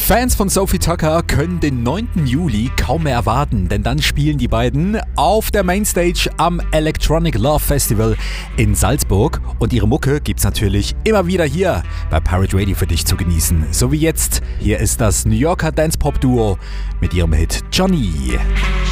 Fans von Sophie Tucker können den 9. Juli kaum mehr erwarten, denn dann spielen die beiden auf der Mainstage am Electronic Love Festival in Salzburg. Und ihre Mucke gibt's natürlich immer wieder hier bei Pirate Radio für dich zu genießen. So wie jetzt, hier ist das New Yorker Dance-Pop-Duo mit ihrem Hit Johnny.